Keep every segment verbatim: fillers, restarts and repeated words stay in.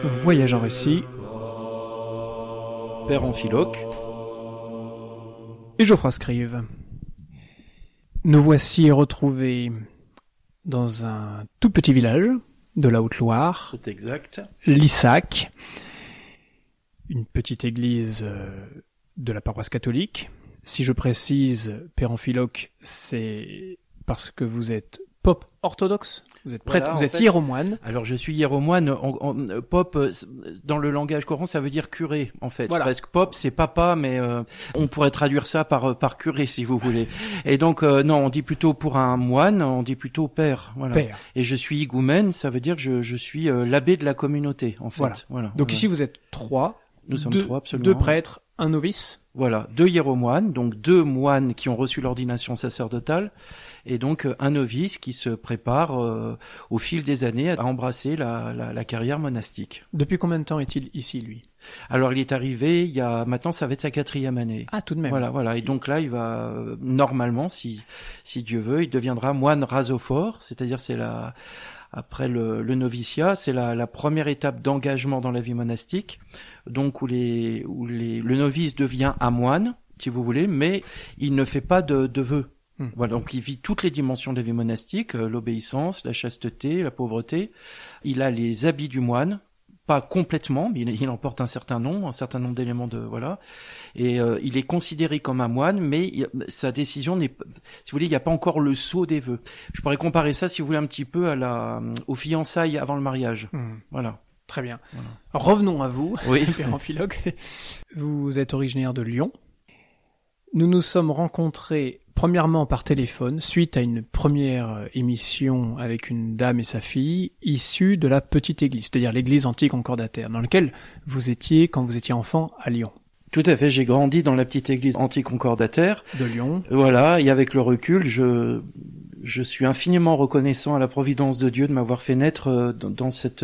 Voyage en récit, Père Amphiloque et Geoffroy Scrive. Nous voici retrouvés dans un tout petit village de la Haute-Loire. C'est exact. Lissac, une petite église de la paroisse catholique. Si je précise, Père Amphiloque, c'est parce que vous êtes pope orthodoxe. Vous êtes prêtre, Voilà, vous êtes fait, hiéromoine. Alors je suis hiéromoine. On, on, pope, dans le langage courant, ça veut dire curé, en fait. Voilà. Parce que pope, c'est papa, mais euh, on pourrait traduire ça par par curé, si vous voulez. Et donc euh, non, on dit plutôt pour un moine, on dit plutôt père. Voilà. Père. Et je suis higoumène, ça veut dire que je, je suis euh, l'abbé de la communauté, en fait. Voilà. voilà Donc voilà. ici vous êtes trois. Nous sommes deux, trois, absolument. Deux prêtres, un novice. Voilà, deux hiéromoines, donc deux moines qui ont reçu l'ordination sacerdotale, et donc un novice qui se prépare euh, au fil des années à embrasser la, la, la carrière monastique. Depuis combien de temps est-il ici, lui ? Alors il est arrivé, il y a maintenant ça va être sa quatrième année. Ah, tout de même. Voilà, voilà. Et donc là, il va euh, normalement, si si Dieu veut, il deviendra moine rasophore, c'est-à-dire c'est la après le, le noviciat, c'est la, la première étape d'engagement dans la vie monastique, donc où les où les le novice devient un moine, si vous voulez, mais il ne fait pas de, de vœux. Hmm. Voilà, donc il vit toutes les dimensions de la vie monastique, euh, l'obéissance, la chasteté, la pauvreté. Il a les habits du moine. Pas complètement, mais il, il en porte un certain nombre, un certain nombre d'éléments de voilà, et euh, il est considéré comme un moine, mais il, sa décision n'est, si vous voulez, il n'y a pas encore le sceau des vœux. Je pourrais comparer ça, si vous voulez, un petit peu à la, aux fiançailles avant le mariage. Mmh. Voilà. Très bien. Voilà. Revenons à vous, oui. Père Amphiloque. Vous êtes originaire de Lyon. Nous nous sommes rencontrés premièrement par téléphone, suite à une première émission avec une dame et sa fille, issue de la petite église, c'est-à-dire l'église anticoncordataire, dans laquelle vous étiez quand vous étiez enfant à Lyon. Tout à fait, j'ai grandi dans la petite église anticoncordataire. De Lyon. Voilà, et avec le recul, je, je suis infiniment reconnaissant à la providence de Dieu de m'avoir fait naître dans, dans cette,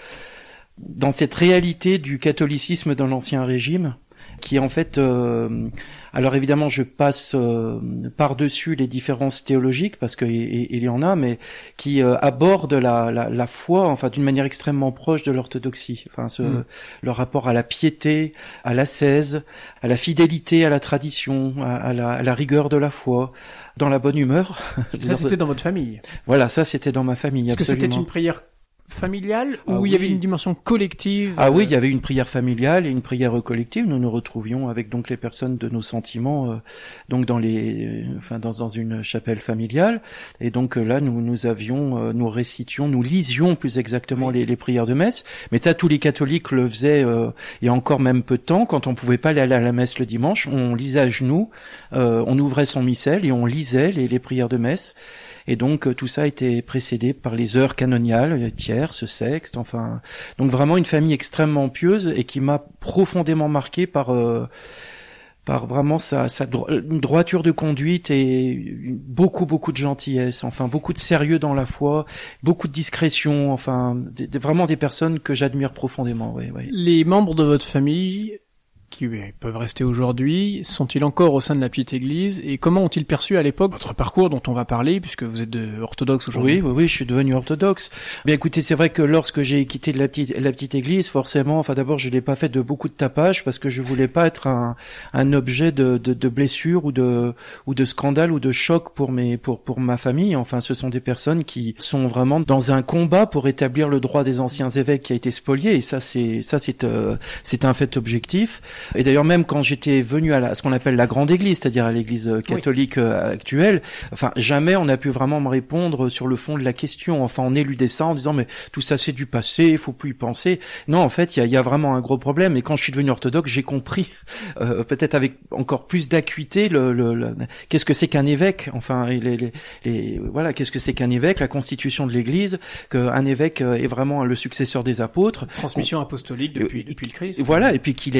dans cette réalité du catholicisme dans l'Ancien Régime, qui en fait, euh, alors évidemment je passe euh, par-dessus les différences théologiques parce qu'il il y en a, mais qui euh, aborde la, la, la foi, enfin d'une manière extrêmement proche de l'orthodoxie. Enfin, ce, mmh. le rapport à la piété, à l'ascèse, à la fidélité à la tradition, à, à, la, à la rigueur de la foi, dans la bonne humeur. Ça c'était dans votre famille. Voilà, ça c'était dans ma famille. Est-ce absolument. que c'était une prière familiale ou ah, il oui. y avait une dimension collective? Ah oui, il y avait une prière familiale et une prière collective. Nous nous retrouvions avec donc les personnes de nos sentiments, euh, donc dans les, euh, enfin dans dans une chapelle familiale. Et donc euh, là, nous nous avions, euh, nous récitions, nous lisions plus exactement oui. les, les prières de messe. Mais ça, tous les catholiques le faisaient. Euh, il y a encore même peu de temps, quand on pouvait pas aller à la messe le dimanche, on lisait à genoux, euh, on ouvrait son missel et on lisait les, les prières de messe. Et donc tout ça a été précédé par les heures canoniales, tierces, sextes, enfin donc vraiment une famille extrêmement pieuse et qui m'a profondément marqué par euh, par vraiment sa, sa dro- une droiture de conduite et beaucoup beaucoup de gentillesse, enfin beaucoup de sérieux dans la foi, beaucoup de discrétion, enfin des, des, vraiment des personnes que j'admire profondément. Oui, oui. Les membres de votre famille qui peuvent rester aujourd'hui, sont-ils encore au sein de la petite église et comment ont-ils perçu à l'époque votre parcours dont on va parler puisque vous êtes de orthodoxe aujourd'hui? Oui, oui, oui, je suis devenu orthodoxe. Bien écoutez, c'est vrai que lorsque j'ai quitté la petite la petite église, forcément, enfin d'abord je l'ai pas fait de beaucoup de tapage parce que je voulais pas être un un objet de de, de blessure ou de ou de scandale ou de choc pour mes pour pour ma famille. Enfin, ce sont des personnes qui sont vraiment dans un combat pour établir le droit des anciens évêques qui a été spolié et ça c'est ça c'est euh, c'est un fait objectif. Et d'ailleurs, même quand j'étais venu à, la, à ce qu'on appelle la grande église, c'est-à-dire à l'église catholique oui. actuelle, enfin, jamais on a pu vraiment me répondre sur le fond de la question. Enfin, on éludait ça en disant, mais tout ça c'est du passé, il faut plus y penser. Non, en fait, il y a, y a vraiment un gros problème. Et quand je suis devenu orthodoxe, j'ai compris, euh, peut-être avec encore plus d'acuité, le, le, le qu'est-ce que c'est qu'un évêque. Enfin, les, les, les, voilà, qu'est-ce que c'est qu'un évêque, la constitution de l'église, qu'un évêque est vraiment le successeur des apôtres. Transmission apostolique depuis, depuis le Christ. Voilà, et puis qu'il est, il est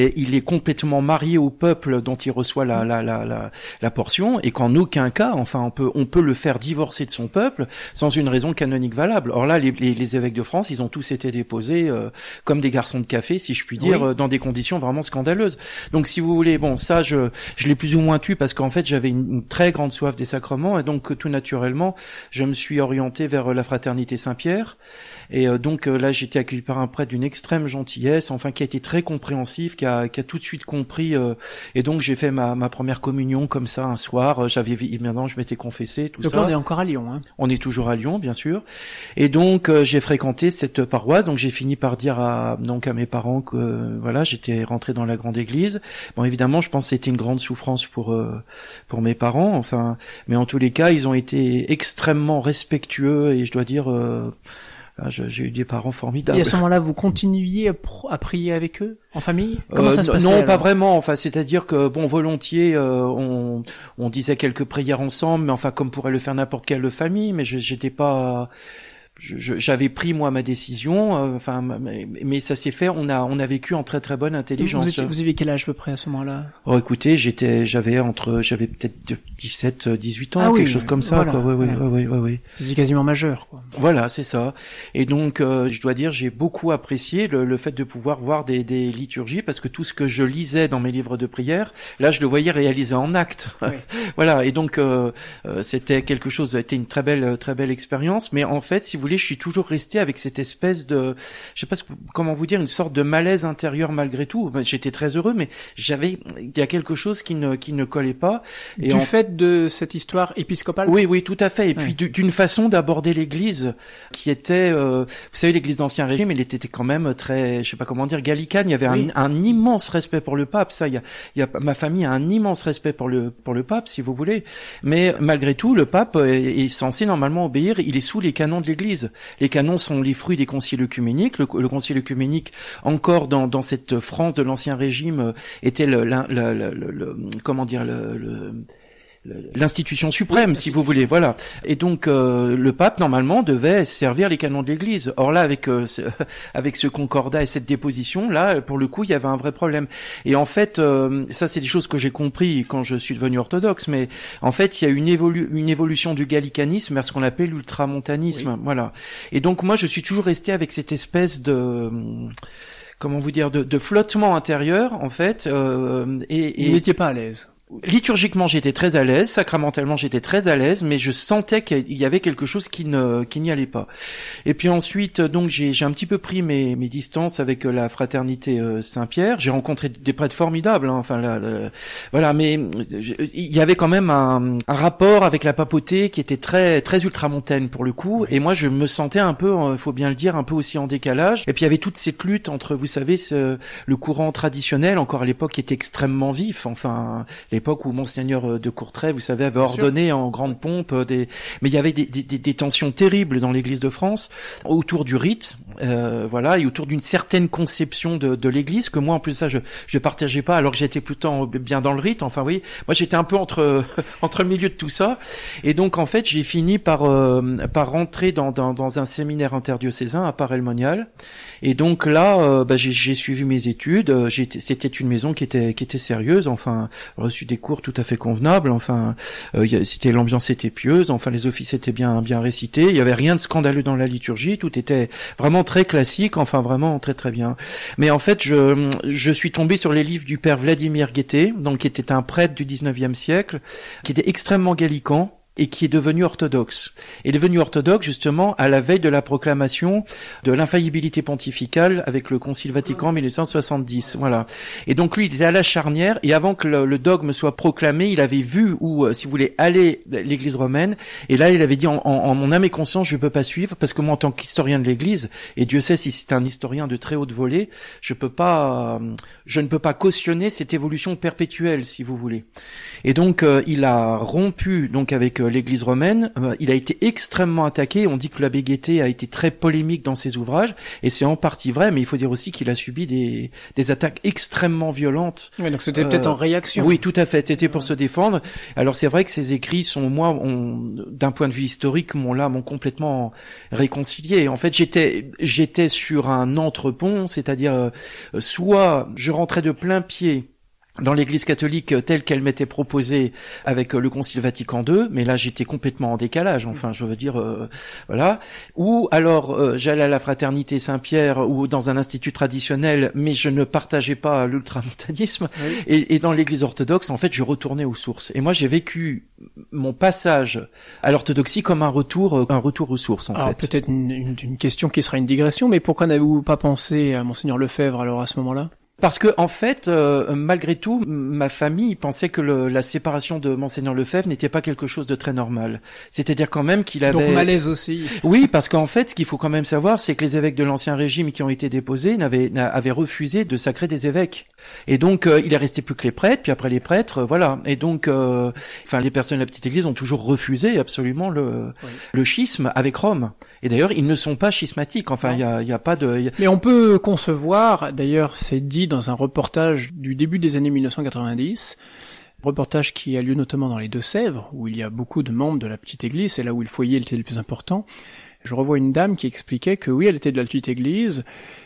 complètement marié au peuple dont il reçoit la la la la, la portion, et qu'en aucun cas, enfin, on peut on peut le faire divorcer de son peuple sans une raison canonique valable. Or là, les les, les évêques de France, ils ont tous été déposés euh, comme des garçons de café, si je puis dire, oui. euh, dans des conditions vraiment scandaleuses. Donc, si vous voulez, bon, ça, je je l'ai plus ou moins tué parce qu'en fait, j'avais une, une très grande soif des sacrements, et donc tout naturellement, je me suis orienté vers la fraternité Saint-Pierre. Et euh, donc euh, là, j'ai été accueilli par un prêtre d'une extrême gentillesse, enfin qui a été très compréhensif, qui a, qui a tout de suite compris. Euh, et donc j'ai fait ma, ma première communion comme ça un soir. J'avais maintenant, je m'étais confessé, tout donc ça. Donc on est encore à Lyon. Hein. On est toujours à Lyon, bien sûr. Et donc euh, j'ai fréquenté cette paroisse. Donc j'ai fini par dire à donc à mes parents que euh, voilà, j'étais rentré dans la grande église. Bon, évidemment, je pense que c'était une grande souffrance pour euh, pour mes parents. Enfin, mais en tous les cas, ils ont été extrêmement respectueux, et je dois dire. Euh, J'ai eu des parents formidables. Et à ce moment-là, vous continuiez à, pr- à prier avec eux, en famille? Comment euh, ça se passait? Non, alors pas vraiment. Enfin, c'est-à-dire que bon, volontiers, euh, on, on disait quelques prières ensemble, mais enfin, comme pourrait le faire n'importe quelle famille. Mais je, j'étais pas. Je, j'avais pris moi ma décision, euh, enfin, mais, mais ça s'est fait. On a, on a vécu en très très bonne intelligence. Vous, étiez, vous aviez quel âge à peu près à ce moment-là? Oh, écoutez, j'étais, j'avais entre, j'avais peut-être dix-sept, dix-huit ans, ah, quelque oui, chose comme ça. voilà, Quoi. Oui, voilà. oui, oui, oui, oui. C'était quasiment majeur, quoi. Voilà, c'est ça. Et donc, euh, je dois dire, j'ai beaucoup apprécié le, le fait de pouvoir voir des, des liturgies, parce que tout ce que je lisais dans mes livres de prière, là, je le voyais réalisé en actes. Oui. Voilà. Et donc, euh, euh, c'était quelque chose, ça a été une très belle, très belle expérience. Mais en fait, si vous voulez, je suis toujours resté avec cette espèce de, je sais pas comment vous dire, une sorte de malaise intérieur malgré tout. J'étais très heureux, mais j'avais, il y a quelque chose qui ne, qui ne collait pas. Et du en... fait de cette histoire épiscopale? Oui, oui, tout à fait. Et ouais. puis d'une façon d'aborder l'Église qui était, euh, vous savez, l'Église d'Ancien Régime, elle était quand même très, je sais pas comment dire, gallicane. Il y avait oui. un, un immense respect pour le pape. Ça, il y a, il y a, ma famille a un immense respect pour le, pour le pape, si vous voulez. Mais malgré tout, le pape est, est censé normalement obéir. Il est sous les canons de l'Église. Les canons sont les fruits des conciles œcuméniques. Le, le concile œcuménique, encore dans, dans cette France de l'Ancien Régime, était le, le, le, le, le comment dire, le, le l'institution suprême, oui, si vous voulez, voilà. Et donc euh, le pape normalement devait servir les canons de l'Église. Or là, avec euh, ce, avec ce concordat et cette déposition, là, pour le coup, il y avait un vrai problème. Et en fait, euh, ça, c'est des choses que j'ai compris quand je suis devenu orthodoxe. Mais en fait, il y a une, évolu- une évolution du gallicanisme vers ce qu'on appelle l'ultramontanisme, oui. Voilà. Et donc moi, je suis toujours resté avec cette espèce de comment vous dire de, de flottement intérieur, en fait. Euh, et, et... Vous n'étiez pas à l'aise. Liturgiquement, j'étais très à l'aise, sacramentalement, j'étais très à l'aise, mais je sentais qu'il y avait quelque chose qui ne qui n'y allait pas. Et puis ensuite, donc j'ai j'ai un petit peu pris mes mes distances avec la fraternité euh, Saint-Pierre. J'ai rencontré des prêtres formidables, hein, enfin là, là, voilà, mais je, il y avait quand même un, un rapport avec la papauté qui était très très ultramontaine pour le coup. Et moi, je me sentais un peu, il faut bien le dire, un peu aussi en décalage. Et puis il y avait toute cette lutte entre, vous savez, ce, le courant traditionnel, encore à l'époque, qui était extrêmement vif. Enfin, l'époque où Monseigneur de Courtrai, vous savez, avait Bien ordonné sûr. En grande pompe des, mais il y avait des, des, des tensions terribles dans l'Église de France autour du rite, euh, voilà, et autour d'une certaine conception de, de l'Église que moi, en plus ça, je je partageais pas, alors que j'étais plutôt bien dans le rite. Enfin, oui, moi j'étais un peu entre entre le milieu de tout ça, et donc en fait, j'ai fini par euh, par rentrer dans, dans dans un séminaire interdiocésain à Paray-le-Monial. Et donc là, euh, bah, j'ai, j'ai suivi mes études. J'ai, c'était une maison qui était qui était sérieuse. Enfin, reçu des cours tout à fait convenables. Enfin, euh, y a, c'était l'ambiance était pieuse. Enfin, les offices étaient bien bien récités. Il y avait rien de scandaleux dans la liturgie. Tout était vraiment très classique. Enfin, vraiment très très bien. Mais en fait, je je suis tombé sur les livres du père Vladimir Guettet, donc qui était un prêtre du dix-neuvième siècle, qui était extrêmement gallicant et qui est devenu orthodoxe. Et devenu orthodoxe justement à la veille de la proclamation de l'infaillibilité pontificale avec le Concile Vatican en mille neuf cent soixante-dix. Voilà. Et donc lui, il était à la charnière, et avant que le, le dogme soit proclamé, il avait vu où, si vous voulez, aller l'Église romaine, et là il avait dit en, en, en mon âme et conscience, je peux pas suivre, parce que moi en tant qu'historien de l'Église, et Dieu sait si c'est un historien de très haute volée, je peux pas, je ne peux pas cautionner cette évolution perpétuelle, si vous voulez. Et donc euh, il a rompu donc avec l'Église romaine. Euh, il a été extrêmement attaqué. On dit que l'abbé Guettet a été très polémique dans ses ouvrages, et c'est en partie vrai, mais il faut dire aussi qu'il a subi des, des attaques extrêmement violentes. Oui, donc c'était euh, peut-être en réaction. Oui, tout à fait. C'était pour ouais. se défendre. Alors c'est vrai que ces écrits sont, moi, on, d'un point de vue historique, m'ont là, m'ont complètement réconcilié. En fait, j'étais, j'étais sur un entrepont, c'est-à-dire euh, soit je rentrais de plein pied dans l'Église catholique telle qu'elle m'était proposée avec le Concile Vatican deux, mais là j'étais complètement en décalage, enfin je veux dire, euh, voilà. Ou alors euh, j'allais à la Fraternité Saint-Pierre ou dans un institut traditionnel, mais je ne partageais pas l'ultramontanisme. Oui. Et, et dans l'Église orthodoxe, en fait, je retournais aux sources. Et moi j'ai vécu mon passage à l'orthodoxie comme un retour, un retour aux sources, en alors, fait. Peut-être une, une, une question qui sera une digression, mais pourquoi n'avez-vous pas pensé à Monseigneur Lefebvre alors à ce moment-là ? Parce que en fait, euh, malgré tout, ma famille pensait que le, la séparation de Monseigneur Lefebvre n'était pas quelque chose de très normal. C'est-à-dire quand même qu'il avait... Donc malaise aussi. Oui, parce qu'en fait, ce qu'il faut quand même savoir, c'est que les évêques de l'Ancien Régime qui ont été déposés n'avaient, avaient refusé de sacrer des évêques. Et donc, euh, il est resté plus que les prêtres, puis après les prêtres, euh, voilà. Et donc, euh, enfin, les personnes de la Petite Église ont toujours refusé absolument le, oui. le schisme avec Rome. Et d'ailleurs, ils ne sont pas schismatiques. Enfin, il y a, y a pas de... Y a... Mais on peut concevoir, d'ailleurs, c'est dit dans un reportage du début des années mille neuf cent quatre-vingt-dix, reportage qui a lieu notamment dans les Deux-Sèvres, où il y a beaucoup de membres de la Petite Église, c'est là où le foyer était le plus important. Je revois une dame qui expliquait que oui, elle était de la Petite Église,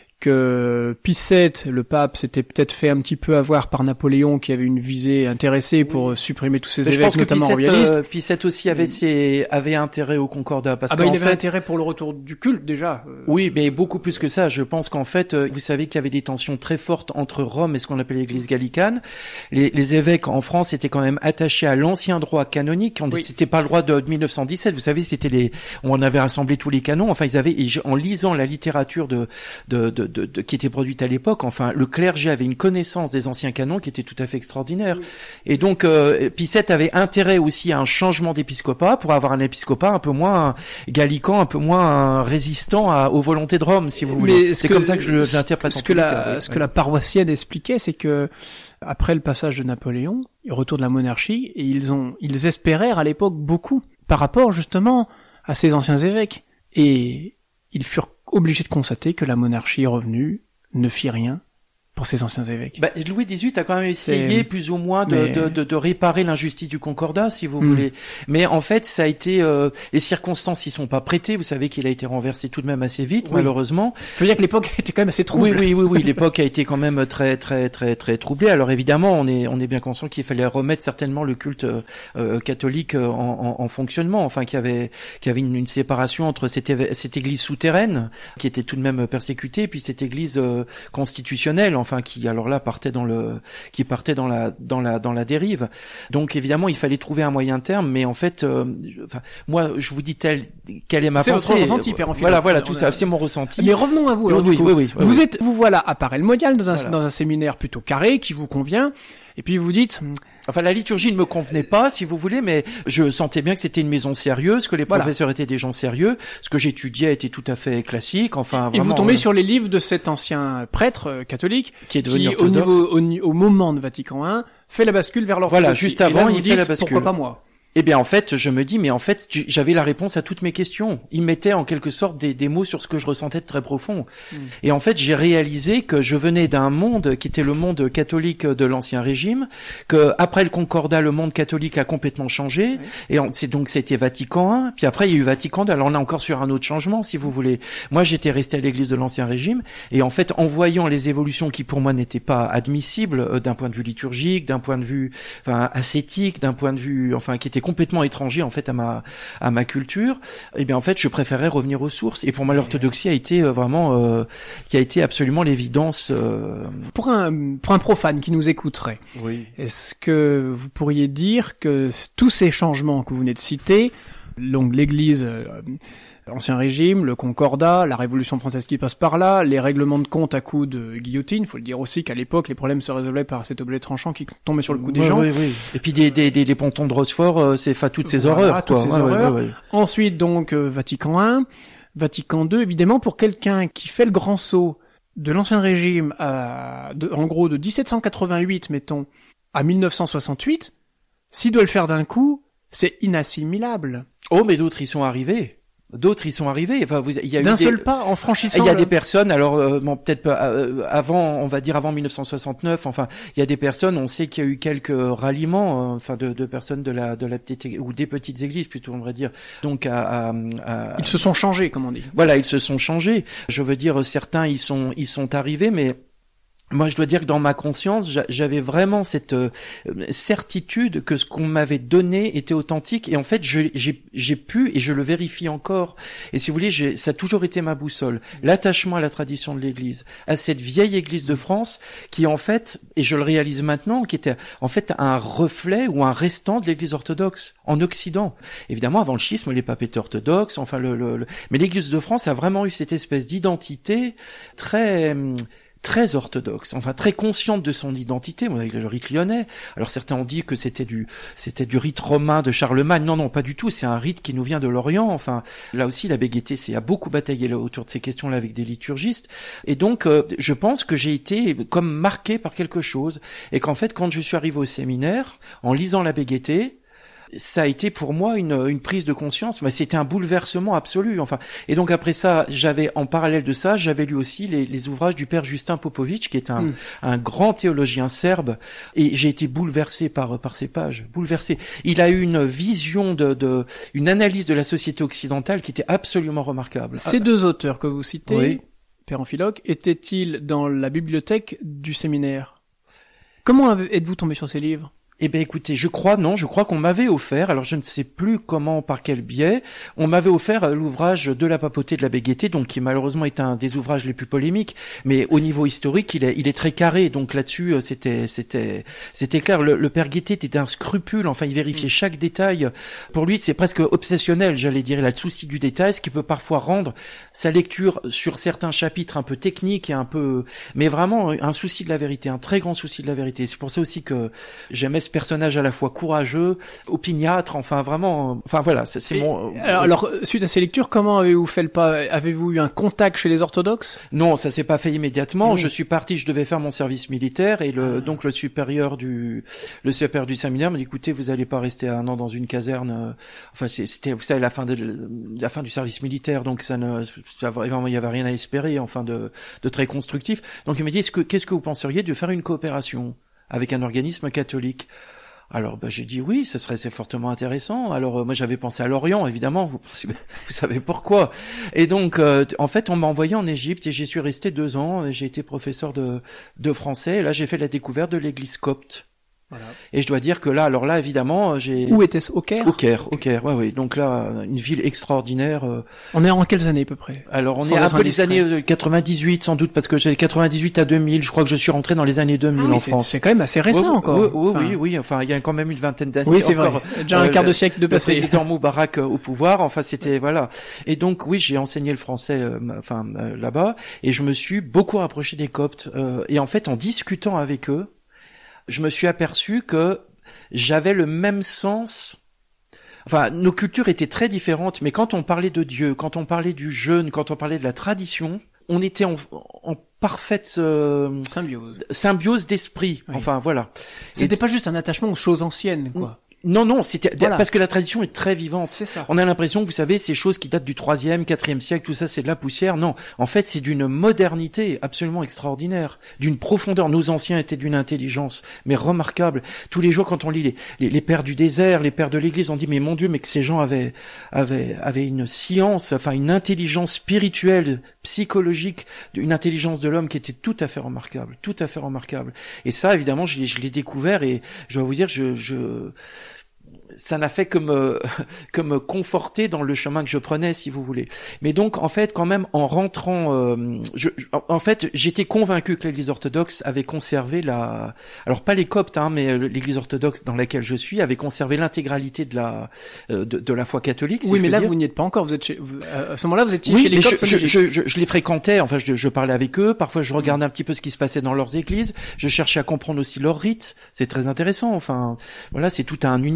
que Pie sept, le pape, s'était peut-être fait un petit peu avoir par Napoléon, qui avait une visée intéressée pour oui. supprimer tous ces Mais évêques, notamment royalistes. Euh, Pie sept aussi avait ses, avait intérêt au Concordat, parce ah bah qu'en il avait fait, intérêt pour le retour du culte déjà. Oui, mais beaucoup plus que ça. Je pense qu'en fait, vous savez qu'il y avait des tensions très fortes entre Rome et ce qu'on appelait l'Église gallicane. Les, les évêques en France étaient quand même attachés à l'ancien droit canonique. On, oui. C'était pas le droit de mille neuf cent dix-sept. Vous savez, c'était les, on avait rassemblé tous les canons. Enfin, ils avaient, en lisant la littérature de, de, de, de, de qui était produite à l'époque, enfin, le clergé avait une connaissance des anciens canons qui était tout à fait extraordinaire. Oui. Et donc, euh, Pie sept avait intérêt aussi à un changement d'épiscopat pour avoir un épiscopat un peu moins gallican, un peu moins résistant à, aux volontés de Rome, si vous voulez. C'est comme ça que je l'interprète. Ce que la, ce que la paroissienne expliquait, c'est que après le passage de Napoléon, le retour de la monarchie, et ils ont, ils espérèrent à l'époque beaucoup par rapport justement à ces anciens évêques. Et ils furent obligés de constater que la monarchie revenue ne fit rien pour ces anciens évêques. Bah, Louis dix-huit a quand même essayé c'est... plus ou moins de, mais... de, de, de réparer l'injustice du Concordat, si vous mmh. voulez. Mais en fait, ça a été euh, les circonstances y sont pas prêtées. Vous savez qu'il a été renversé tout de même assez vite, oui. malheureusement. Je veux dire que l'époque était quand même assez troublée. Oui, oui, oui, oui. L'époque a été quand même très, très, très, très troublée. Alors évidemment, on est, on est bien conscient qu'il fallait remettre certainement le culte euh, catholique en, en, en fonctionnement. Enfin, qu'il y avait, qu'il y avait une, une séparation entre cette, éve- cette église souterraine qui était tout de même persécutée, et puis cette église euh, constitutionnelle. Enfin, qui alors là partait dans le, qui partait dans la, dans la, dans la dérive. Donc évidemment, il fallait trouver un moyen terme, mais en fait, euh, enfin, moi, je vous dis tel, quelle est ma c'est pensée. C'est votre ressenti, Père Enfilade. Voilà, voilà, tout ça, c'est mon ressenti. Mais revenons à vous. Alors, oui, du coup, oui, oui, oui, vous oui. êtes, vous voilà à Paray-le-Monial dans un, voilà. dans un séminaire plutôt carré qui vous convient, et puis vous dites. Enfin, la liturgie ne me convenait pas, si vous voulez, mais je sentais bien que c'était une maison sérieuse, que les voilà. professeurs étaient des gens sérieux. Ce que j'étudiais était tout à fait classique. Enfin, et vraiment, vous tombez euh... sur les livres de cet ancien prêtre euh, catholique qui est devenu qui, au, niveau, au, au moment de Vatican un, fait la bascule vers l'orthodoxie. Voilà, juste avant, là, il dites, fait la bascule. Pourquoi pas moi? Eh bien, en fait, je me dis, mais en fait, j'avais la réponse à toutes mes questions. Il mettait en quelque sorte des, des mots sur ce que je ressentais de très profond. Mm. Et en fait, j'ai réalisé que je venais d'un monde qui était le monde catholique de l'Ancien Régime, que après le Concordat, le monde catholique a complètement changé. Oui. Et c'est donc c'était Vatican un. Puis après, il y a eu Vatican deux. Alors on est encore sur un autre changement, si vous voulez. Moi, j'étais resté à l'Église de l'Ancien Régime, et en fait, en voyant les évolutions qui pour moi n'étaient pas admissibles euh, d'un point de vue liturgique, d'un point de vue, enfin, ascétique, d'un point de vue, enfin, qui était complètement étranger en fait à ma à ma culture, eh bien en fait je préférais revenir aux sources. Et pour moi l'orthodoxie a été euh, vraiment euh, qui a été absolument l'évidence. Euh... Pour un pour un profane qui nous écouterait, oui. Est-ce que vous pourriez dire que tous ces changements que vous venez de citer, donc l'Église, euh, l'Ancien Régime, le Concordat, la Révolution française qui passe par là, les règlements de compte à coups de guillotine, faut le dire aussi qu'à l'époque les problèmes se résolvaient par cet objet tranchant qui tombait sur le cou des oui, gens. Oui, oui. Et puis des des des, des pontons de Rochefort, euh, c'est enfin toutes ces voilà, horreurs, toutes quoi. ces ouais, horreurs. Ouais, ouais, ouais. Ensuite donc euh, Vatican un, Vatican deux, évidemment pour quelqu'un qui fait le grand saut de l'Ancien Régime à de, en gros de dix-sept cent quatre-vingt-huit mettons à mille neuf cent soixante-huit, s'il doit le faire d'un coup, C'est inassimilable. Oh, mais d'autres y sont arrivés. D'autres y sont arrivés. Enfin, vous, il y a eu d'un des... seul pas en franchissant. Il y a le... des personnes. Alors, euh, bon, peut-être pas euh, avant, on va dire avant mille neuf cent soixante-neuf. Enfin, il y a des personnes. On sait qu'il y a eu quelques ralliements, euh, enfin, de, de personnes de la de la petite ou des petites églises plutôt, on devrait dire. Donc, à, à, à... ils se sont changés, comme on dit. Voilà, ils se sont changés. Je veux dire, certains y sont y sont arrivés, mais moi, je dois dire que dans ma conscience, j'avais vraiment cette euh, certitude que ce qu'on m'avait donné était authentique. Et en fait, j'ai j'ai pu, et je le vérifie encore, et si vous voulez, ça a toujours été ma boussole, l'attachement à la tradition de l'Église, à cette vieille Église de France, qui en fait, et je le réalise maintenant, qui était en fait un reflet ou un restant de l'Église orthodoxe en Occident. Évidemment, avant le schisme, les papes étaient orthodoxes, enfin, le, le, le... mais l'Église de France a vraiment eu cette espèce d'identité très... très orthodoxe, enfin très consciente de son identité, avec le rite lyonnais. Alors certains ont dit que c'était du c'était du rite romain de Charlemagne. Non, non, pas du tout. C'est un rite qui nous vient de l'Orient. Enfin, là aussi, l'abbé Guettet s'est a beaucoup bataillé là, autour de ces questions-là avec des liturgistes. Et donc, euh, je pense que j'ai été comme marqué par quelque chose, et qu'en fait, quand je suis arrivé au séminaire, en lisant l'abbé Guettet, ça a été pour moi une, une prise de conscience, mais c'était un bouleversement absolu. Enfin, et donc après ça, j'avais en parallèle de ça, j'avais lu aussi les, les ouvrages du père Justin Popović, qui est un, mm. un grand théologien serbe, et j'ai été bouleversé par par ces pages, bouleversé. Il a eu une vision de, de une analyse de la société occidentale qui était absolument remarquable. Ces ah, deux auteurs que vous citez, oui. Père Amphiloque, étaient-ils dans la bibliothèque du séminaire? Comment êtes-vous tombé sur ces livres? Eh ben écoutez, je crois non, je crois qu'on m'avait offert, alors je ne sais plus comment, par quel biais, on m'avait offert l'ouvrage de la papauté de l'abbé Guettet, donc qui malheureusement est un des ouvrages les plus polémiques, mais au niveau historique, il est, il est très carré, donc là-dessus, c'était, c'était, c'était clair. Le, le père Guettet était un scrupule, enfin il vérifiait chaque détail. Pour lui, c'est presque obsessionnel, j'allais dire, il a le souci du détail, ce qui peut parfois rendre sa lecture sur certains chapitres un peu technique et un peu, mais vraiment un souci de la vérité, un très grand souci de la vérité. C'est pour ça aussi que j'aimais ce personnage à la fois courageux, opiniâtre, enfin vraiment, enfin voilà, c'est, c'est mon... Alors, alors, suite à ces lectures, comment avez-vous fait le pas? Avez-vous eu un contact chez les orthodoxes? Non, ça s'est pas fait immédiatement. Mmh. Je suis parti, je devais faire mon service militaire, et le, ah. donc le supérieur du, le supérieur du séminaire m'a dit, écoutez, vous allez pas rester un an dans une caserne, euh, enfin c'était, vous savez, la fin de, la fin du service militaire, donc ça ne, ça, vraiment, il y avait rien à espérer, enfin de, de très constructif. Donc il m'a dit, est-ce que, qu'est-ce que vous penseriez de faire une coopération avec un organisme catholique? Alors bah, j'ai dit oui, ce serait c'est fortement intéressant. Alors euh, moi j'avais pensé à l'Orient, évidemment, vous, pensez, vous savez pourquoi. Et donc euh, en fait on m'a envoyé en Égypte et j'y suis resté deux ans. Et j'ai été professeur de, de français. Et là j'ai fait la découverte de l'église copte. Voilà. Et je dois dire que là, alors là, évidemment, j'ai... Où était-ce? Au Caire? Au Caire, au Caire, ouais, oui. Donc là, une ville extraordinaire. Euh... On est en quelles années à peu près? Alors, on Sans est un peu les années quatre-vingt-dix-huit, sans doute, parce que j'ai quatre-vingt-dix-huit à deux mille. Je crois que je suis rentré dans les années deux mille ah, en c'est, France. C'est quand même assez récent oui, encore. Oui, oui, enfin... oui, oui. Enfin, il y a quand même une vingtaine d'années. Oui, c'est encore, vrai. Déjà un euh, quart de siècle de passé. Le président Moubarak euh, au pouvoir. Enfin, c'était voilà. Et donc, oui, j'ai enseigné le français, euh, enfin euh, là-bas, et je me suis beaucoup rapproché des Coptes. Euh, et en fait, en discutant avec eux, je me suis aperçu que j'avais le même sens. Enfin, nos cultures étaient très différentes, mais quand on parlait de Dieu, quand on parlait du jeûne, quand on parlait de la tradition, on était en, en parfaite euh, symbiose, symbiose d'esprit. Oui. Enfin, voilà. C'était Et... pas juste un attachement aux choses anciennes, quoi. Non, non, c'était voilà. Parce que la tradition est très vivante. C'est ça. On a l'impression que vous savez, ces choses qui datent du troisième, quatrième siècle, tout ça, c'est de la poussière. Non, en fait, c'est d'une modernité absolument extraordinaire, d'une profondeur. Nos anciens étaient d'une intelligence, mais remarquable. Tous les jours, quand on lit les, les, les pères du désert, les pères de l'Église, on dit mais mon Dieu, mais que ces gens avaient avaient avaient une science, enfin une intelligence spirituelle, psychologique, une intelligence de l'homme qui était tout à fait remarquable, tout à fait remarquable. Et ça, évidemment, je l'ai, je l'ai découvert et je dois vous dire, je je ça n'a fait que me, que me conforter dans le chemin que je prenais, si vous voulez. Mais donc, en fait, quand même, en rentrant, euh, je, en fait, j'étais convaincu que l'Église orthodoxe avait conservé la, alors pas les Coptes, hein, mais l'Église orthodoxe dans laquelle je suis avait conservé l'intégralité de la, de, de la foi catholique. Si oui, je mais là, dire. vous n'y êtes pas encore. Vous êtes chez, vous, à ce moment-là, vous étiez oui, chez les mais Coptes. Je, je, je, je, je les fréquentais. Enfin, je, je parlais avec eux. Parfois, je regardais un petit peu ce qui se passait dans leurs églises. Je cherchais à comprendre aussi leurs rites. C'est très intéressant. Enfin, voilà, c'est tout un univers.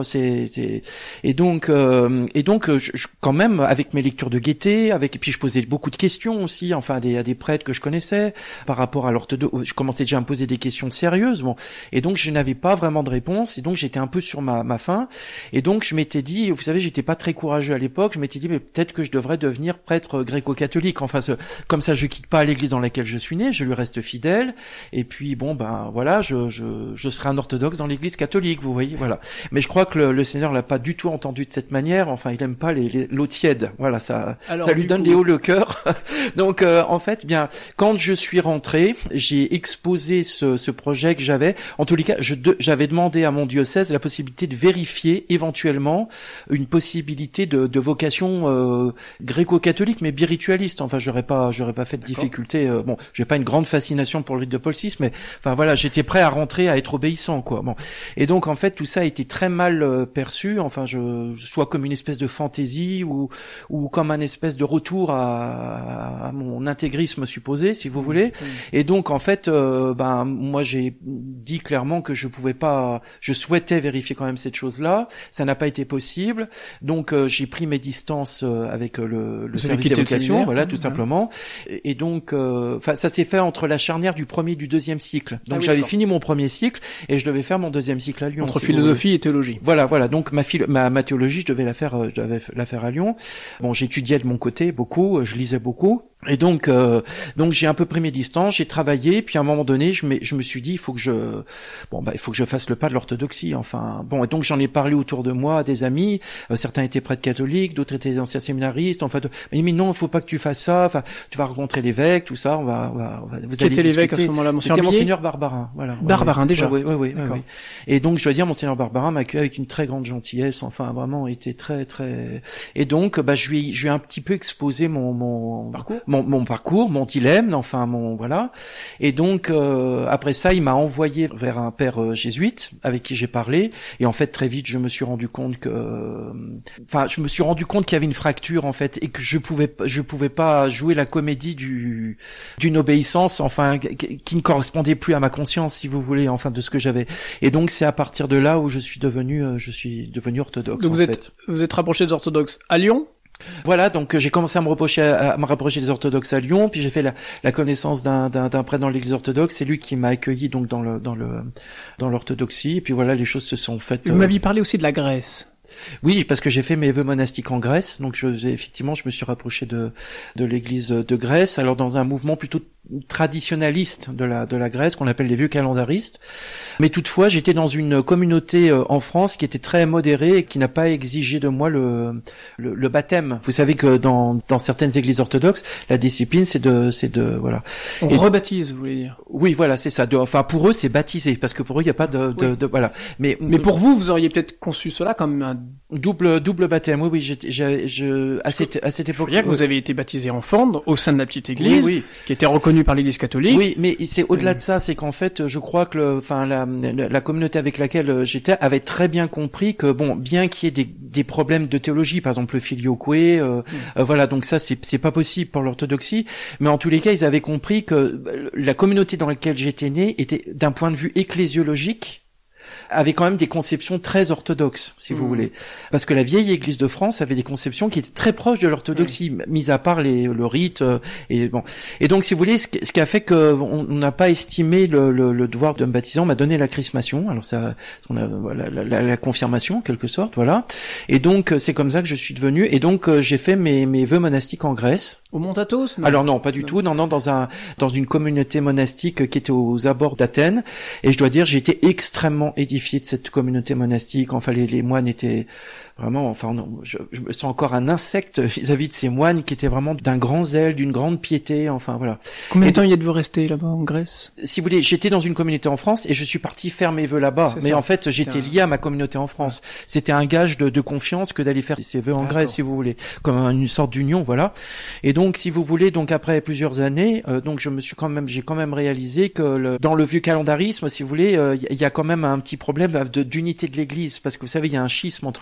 c'est, c'est... et donc euh, et donc je, je, quand même avec mes lectures de Goethe, avec et puis je posais beaucoup de questions aussi, enfin à des à des prêtres que je connaissais par rapport à l'orthodoxe. Je commençais déjà à me poser des questions sérieuses, bon, et donc je n'avais pas vraiment de réponse, et donc j'étais un peu sur ma ma faim, et donc je m'étais dit, vous savez, j'étais pas très courageux à l'époque, je m'étais dit mais peut-être que je devrais devenir prêtre gréco-catholique, enfin ce, comme ça je quitte pas l'église dans laquelle je suis né, je lui reste fidèle, et puis bon ben voilà, je je je serai un orthodoxe dans l'église catholique, vous voyez, voilà. Mais je crois que le, le Seigneur l'a pas du tout entendu de cette manière, enfin il aime pas les, les l'eau tiède, voilà, ça Alors, ça lui donne coup... des hauts le cœur. Donc euh, en fait, bien quand je suis rentré, j'ai exposé ce, ce projet que j'avais. En tous les cas, je de, j'avais demandé à mon diocèse la possibilité de vérifier éventuellement une possibilité de, de vocation euh, gréco-catholique, mais biritualiste. Enfin, j'aurais pas, j'aurais pas fait de D'accord. difficulté. Euh, bon, j'ai pas une grande fascination pour le rite de Paul six, mais enfin voilà, j'étais prêt à rentrer, à être obéissant, quoi. Bon, et donc en fait, tout ça a été très mal euh, perçu. Enfin, je soit comme une espèce de fantaisie ou ou comme un espèce de retour à, à mon intégrisme supposé, si vous voulez. Mmh. Et donc en fait, euh, ben moi j'ai dit clairement que je pouvais pas, je souhaitais vérifier quand même cette chose-là. Ça n'a pas été possible. Donc euh, j'ai pris mes distances euh, avec euh, le, le service d'évocation, voilà, mmh, tout mmh. simplement. Et, et donc, enfin, euh, ça s'est fait entre la charnière du premier et du deuxième cycle. Donc ah oui, j'avais d'accord. fini mon premier cycle et je devais faire mon deuxième cycle à Lyon. Entre si philosophie et théologie. Voilà, voilà. Donc ma, philo- ma, ma théologie, je devais la faire, euh, je devais la faire à Lyon. Bon, j'étudiais de mon côté beaucoup, je lisais beaucoup. Et donc, euh, donc j'ai un peu pris mes distances, j'ai travaillé, puis à un moment donné, je me, je me suis dit, il faut que je, bon bah, il faut que je fasse le pas de l'orthodoxie. Enfin, bon, et donc j'en ai parlé autour de moi à des amis. Euh, certains étaient prêtres catholiques, d'autres étaient anciens séminaristes. Enfin, de, mais, mais non, il faut pas que tu fasses ça. Enfin, tu vas rencontrer l'évêque, tout ça. On va, on va, on va vous Qui était l'évêque à ce moment-là, C'était Monseigneur Barbarin. Voilà. Barbarin ouais, déjà. Oui, oui, oui. Ouais, ouais. Et donc, je dois dire, Monseigneur Barbarin m'a accueilli avec une très grande gentillesse. Enfin, vraiment, était très, très. Et donc, bah, je lui, je lui ai un petit peu exposé mon, mon parcours, mon, mon parcours. mon dilemme, enfin mon voilà. Et donc euh, après ça, il m'a envoyé vers un père euh, jésuite avec qui j'ai parlé. Et en fait, très vite, je me suis rendu compte que, enfin, euh, je me suis rendu compte qu'il y avait une fracture en fait et que je pouvais, je pouvais pas jouer la comédie du d'une obéissance, enfin, qui, qui ne correspondait plus à ma conscience, si vous voulez, enfin, de ce que j'avais. Et donc, c'est à partir de là où je suis devenu, euh, je suis devenu orthodoxe. Donc en vous fait. êtes, vous êtes rapproché des orthodoxes à Lyon. Voilà, donc j'ai commencé à me rapprocher, à, à me rapprocher des orthodoxes à Lyon, puis j'ai fait la, la connaissance d'un, d'un, d'un prêtre dans l'église orthodoxe. C'est lui qui m'a accueilli donc dans le, dans le, dans l'orthodoxie. Et puis voilà, les choses se sont faites. Vous euh... m'aviez parlé aussi de la Grèce. Oui, parce que j'ai fait mes vœux monastiques en Grèce, donc je, effectivement, je me suis rapproché de de l'église de Grèce. Alors dans un mouvement plutôt traditionnaliste de la de la Grèce qu'on appelle les vieux calendaristes. Mais toutefois, j'étais dans une communauté euh, en France qui était très modérée et qui n'a pas exigé de moi le, le le baptême. Vous savez que dans dans certaines églises orthodoxes, la discipline c'est de c'est de voilà. On et, rebaptise, vous voulez dire. Oui, voilà, c'est ça. De, enfin pour eux, c'est baptisé parce que pour eux, il y a pas de de, oui. de voilà. Mais mais pour vous, vous auriez peut-être conçu cela comme un double double baptême. Oui oui, j'ai j'ai je à cette à cette époque. Il faut dire que vous avez été baptisé en Flandre au sein de la petite église oui, oui. qui était reconnue par l'église catholique. Oui, mais c'est au-delà de ça, c'est qu'en fait, je crois que le enfin la la communauté avec laquelle j'étais avait très bien compris que bon, bien qu'il y ait des des problèmes de théologie, par exemple le filioque, euh, mm. euh, voilà, donc ça c'est c'est pas possible pour l'orthodoxie, mais en tous les cas, ils avaient compris que la communauté dans laquelle j'étais né était d'un point de vue ecclésiologique avait quand même des conceptions très orthodoxes, si mmh. vous voulez. Parce que la vieille Église de France avait des conceptions qui étaient très proches de l'orthodoxie, mmh. mis à part les, le rite, euh, et bon. Et donc, si vous voulez, ce, ce qui a fait qu'on n'a pas estimé le, le, le devoir de me baptiser, on m'a donné la chrismation, alors ça, on a, voilà, la, la, la confirmation, en quelque sorte, voilà. Et donc, c'est comme ça que je suis devenu, et donc, euh, j'ai fait mes, mes vœux monastiques en Grèce. Au Mont Athos? Non. Alors non, pas du non. tout, non, non, dans un, dans une communauté monastique qui était aux abords d'Athènes, et je dois dire, j'ai été extrêmement édifié de cette communauté monastique. Enfin, les, les moines étaient vraiment, enfin, non, je, je me sens encore un insecte vis-à-vis de ces moines qui étaient vraiment d'un grand zèle, d'une grande piété, enfin, voilà. Combien de temps y êtes-vous resté là-bas, en Grèce? Si vous voulez, j'étais dans une communauté en France et je suis parti faire mes vœux là-bas. C'est mais ça. En fait, j'étais lié à ma communauté en France. Ouais. C'était un gage de, de confiance que d'aller faire ces vœux en Grèce, si vous voulez. Comme une sorte d'union, voilà. Et donc, si vous voulez, donc après plusieurs années, euh, donc je me suis quand même, j'ai quand même réalisé que le, dans le vieux calendarisme, si vous voulez, il euh, y, y a quand même un petit problème de, d'unité de l'Église. Parce que vous savez, il y a un schisme entre les deux,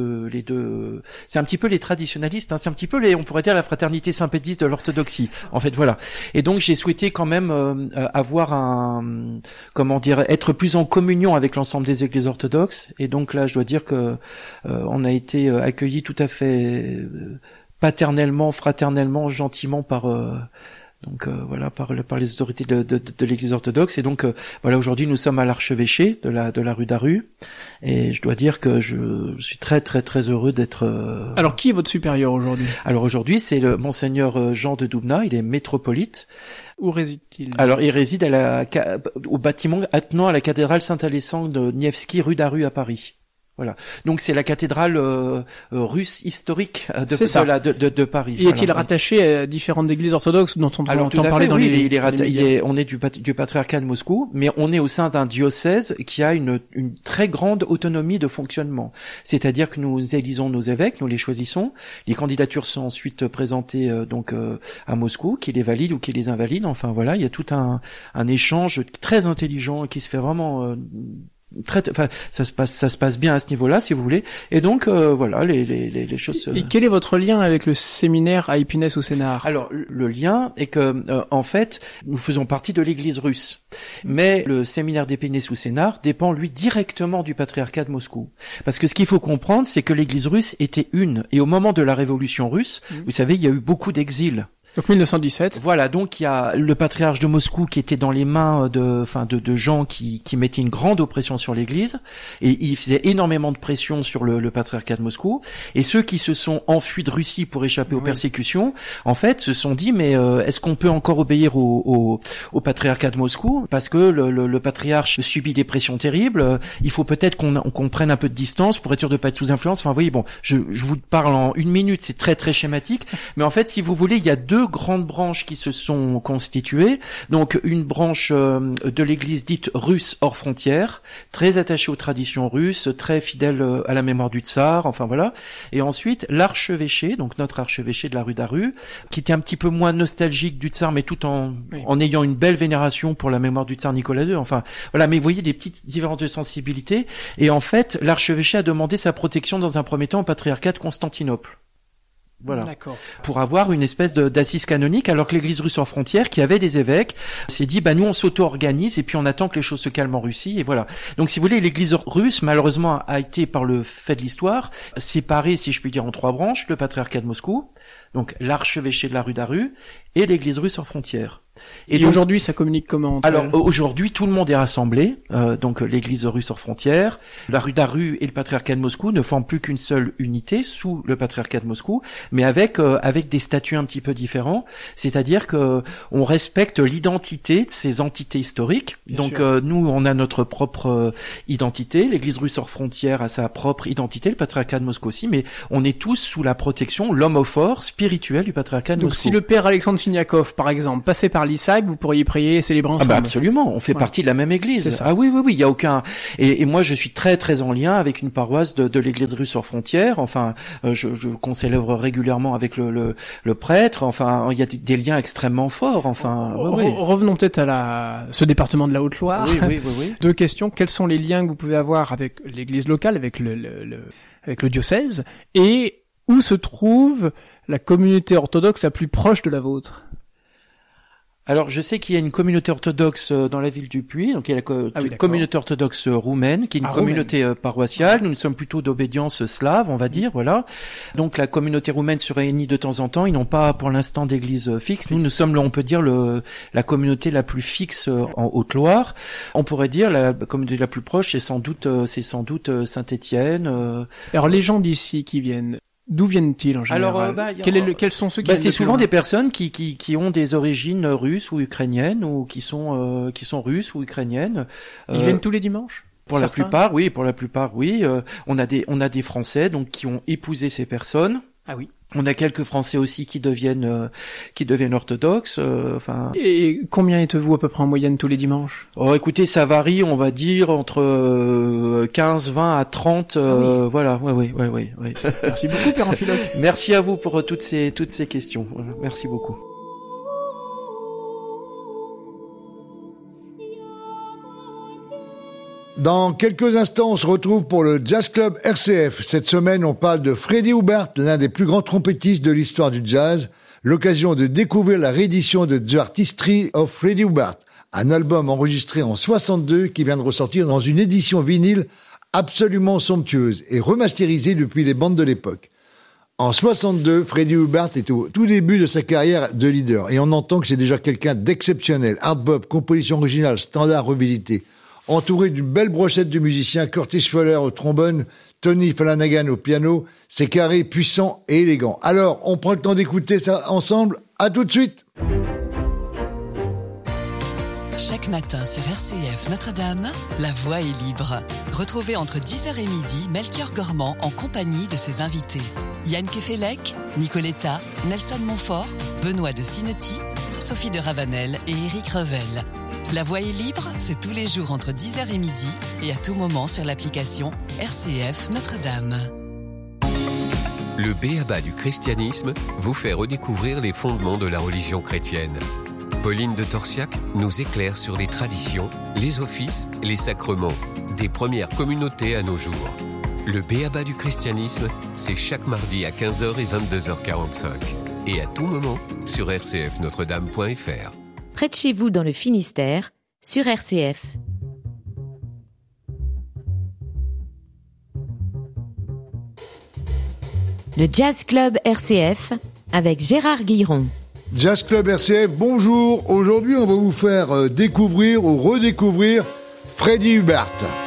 deux, les deux. C'est un petit peu les traditionalistes. Hein, c'est un petit peu les, on pourrait dire la fraternité sympédiste de l'orthodoxie. En fait, voilà. Et donc j'ai souhaité quand même euh, avoir un, comment dire, être plus en communion avec l'ensemble des églises orthodoxes. Et donc là, je dois dire que euh, on a été accueillis tout à fait paternellement, fraternellement, gentiment par euh, donc euh, voilà par, par les autorités de, de, de l'Église orthodoxe. Et donc euh, voilà, aujourd'hui nous sommes à l'archevêché de la de la rue d'Aru, et je dois dire que je suis très très très heureux d'être. Euh... Alors qui est votre supérieur aujourd'hui? Alors aujourd'hui c'est le monseigneur Jean de Doubna, il est métropolite. Où réside-t-il? Alors il réside à la au bâtiment attenant à la cathédrale Saint-Alexandre de Nievski rue d'Aru à Paris. Voilà. Donc c'est la cathédrale euh, euh, russe historique de, de, la, de, de, de Paris. Et est-il rattaché à différentes églises orthodoxes dont on Alors, entend tout à parler fait, dans oui, les, il est, dans les il est, on est du, du patriarcat de Moscou, mais on est au sein d'un diocèse qui a une, une très grande autonomie de fonctionnement. C'est-à-dire que nous élisons nos évêques, nous les choisissons. Les candidatures sont ensuite présentées euh, donc euh, à Moscou, qui les valide ou qui les invalide. Enfin voilà, il y a tout un, un échange très intelligent qui se fait vraiment. Euh, Très, enfin, ça se passe, ça se passe bien à ce niveau-là, si vous voulez. Et donc, euh, voilà, les, les, les, les choses. Et quel est votre lien avec le séminaire à Épinès ou Sénart? Alors, le lien est que, euh, en fait, nous faisons partie de l'Église russe, mais le séminaire d'Épinès ou Sénart dépend lui directement du patriarcat de Moscou. Parce que ce qu'il faut comprendre, c'est que l'Église russe était une, et au moment de la Révolution russe, mmh. vous savez, il y a eu beaucoup d'exils. Donc mille neuf cent dix-sept. Voilà, donc il y a le patriarche de Moscou qui était dans les mains de, enfin de, de gens qui, qui mettaient une grande oppression sur l'Église, et il faisait énormément de pression sur le, le patriarcat de Moscou. Et ceux qui se sont enfuis de Russie pour échapper oui. aux persécutions, en fait, se sont dit mais euh, est-ce qu'on peut encore obéir au, au, au patriarcat de Moscou parce que le, le, le patriarche subit des pressions terribles. Il faut peut-être qu'on, qu'on prenne un peu de distance pour être sûr de pas être sous influence. Enfin, vous voyez, bon, je, je vous parle en une minute, c'est très très schématique, mais en fait, si vous voulez, il y a deux grandes branches qui se sont constituées. Donc une branche euh, de l'Église dite russe hors frontières, très attachée aux traditions russes, très fidèle euh, à la mémoire du tsar, enfin voilà. Et ensuite l'archevêché, donc notre archevêché de la rue d'Aru, qui était un petit peu moins nostalgique du tsar, mais tout en oui. en ayant une belle vénération pour la mémoire du tsar Nicolas deux. Enfin voilà, mais vous voyez des petites différences de sensibilité. Et en fait, l'archevêché a demandé sa protection dans un premier temps au patriarcat de Constantinople. Voilà. D'accord. Pour avoir une espèce de, d'assise canonique, alors que l'Église russe en frontière, qui avait des évêques, s'est dit, bah nous on s'auto-organise et puis on attend que les choses se calment en Russie, et voilà. Donc si vous voulez, l'Église russe, malheureusement, a été, par le fait de l'histoire, séparée, si je puis dire, en trois branches, le patriarcat de Moscou, donc l'archevêché de la rue d'Aru, et l'Église russe en frontière. Et, et donc, aujourd'hui, ça communique comment entre Alors elles aujourd'hui, tout le monde est rassemblé. Euh, donc l'Église russe hors frontières, la rue d'Aru et le patriarcat de Moscou ne forment plus qu'une seule unité sous le patriarcat de Moscou, mais avec euh, avec des statuts un petit peu différents. C'est-à-dire que on respecte l'identité de ces entités historiques. Bien donc euh, nous, on a notre propre euh, identité. L'Église russe hors frontières a sa propre identité, le patriarcat de Moscou aussi, mais on est tous sous la protection, l'homme fort spirituel du patriarcat de donc, Moscou. Donc si le père Alexandre Siniakov, par exemple, passait par l'I S A C, vous pourriez prier et célébrer ensemble. Ah bah absolument, on fait ouais. partie de la même église. Ah oui, oui, oui, il y a aucun. Et, et moi, je suis très, très en lien avec une paroisse de, de l'église russe hors frontières. Enfin, euh, je, je qu'on célèbre régulièrement avec le, le, le prêtre. Enfin, il y a des, des liens extrêmement forts. Enfin, Re- oui, oui. revenons peut-être à la ce département de la Haute-Loire. Oui, oui, oui, oui. Deux questions. Quels sont les liens que vous pouvez avoir avec l'église locale, avec le, le, le avec le diocèse, et où se trouve la communauté orthodoxe la plus proche de la vôtre? Alors, je sais qu'il y a une communauté orthodoxe dans la ville du Puy, donc il y a la co- ah oui, communauté orthodoxe roumaine, qui est une ah, communauté roumaine. paroissiale. Nous, nous sommes plutôt d'obédience slave, on va dire, voilà. Donc, la communauté roumaine se réunit de temps en temps. Ils n'ont pas, pour l'instant, d'église fixe. Nous, nous sommes, on peut dire, le, la communauté la plus fixe en Haute-Loire. On pourrait dire la communauté la plus proche, c'est sans doute, c'est sans doute Saint-Étienne. Alors, les gens d'ici qui viennent, d'où viennent-ils en général? Alors, euh, bah, Quel est le, quels sont ceux qui bah, viennent c'est de souvent loin des personnes qui, qui, qui ont des origines russes ou ukrainiennes ou qui sont, euh, qui sont russes ou ukrainiennes. Ils euh, viennent tous les dimanches? Pour certains la plupart, oui. Pour la plupart, oui. Euh, on a des, on a des Français donc qui ont épousé ces personnes. Ah oui. On a quelques Français aussi qui deviennent euh, qui deviennent orthodoxes. Euh, enfin. Et combien êtes-vous à peu près en moyenne tous les dimanches? Oh, écoutez, ça varie, on va dire entre euh, quinze, vingt à trente. Euh, ah oui. Voilà, ouais, ouais, ouais, ouais, ouais. Merci beaucoup, Père Amphiloque. Merci à vous pour toutes ces toutes ces questions. Merci beaucoup. Dans quelques instants, on se retrouve pour le Jazz Club R C F. Cette semaine, on parle de Freddie Hubbard, l'un des plus grands trompettistes de l'histoire du jazz. L'occasion de découvrir la réédition de The Artistry of Freddie Hubbard, un album enregistré en soixante-deux qui vient de ressortir dans une édition vinyle absolument somptueuse et remasterisée depuis les bandes de l'époque. En soixante-deux, Freddie Hubbard est au tout début de sa carrière de leader et on entend que c'est déjà quelqu'un d'exceptionnel. Hard bop, composition originale, standard revisité. Entouré d'une belle brochette de musiciens, Curtis Fuller au trombone, Tony Flanagan au piano, c'est carré, puissant et élégant. Alors, on prend le temps d'écouter ça ensemble. À tout de suite. Chaque matin sur R C F Notre-Dame, la voix est libre. Retrouvez entre dix heures et midi Melchior Gormand en compagnie de ses invités. Yann Kefelec, Nicoletta, Nelson Montfort, Benoît de Sinetti, Sophie de Ravenel et Éric Revel. La voix est libre, c'est tous les jours entre dix heures et midi et à tout moment sur l'application R C F Notre-Dame. Le B A B A du christianisme vous fait redécouvrir les fondements de la religion chrétienne. Pauline de Torsiac nous éclaire sur les traditions, les offices, les sacrements, des premières communautés à nos jours. Le B A B A du christianisme, c'est chaque mardi à quinze heures et vingt-deux heures quarante-cinq. Et à tout moment sur r c f notre dame point f r. Près de chez vous dans le Finistère, sur R C F. Le Jazz Club R C F avec Gérard Guilleron. Jazz Club R C F, bonjour. Aujourd'hui, on va vous faire découvrir ou redécouvrir Freddie Hubbard.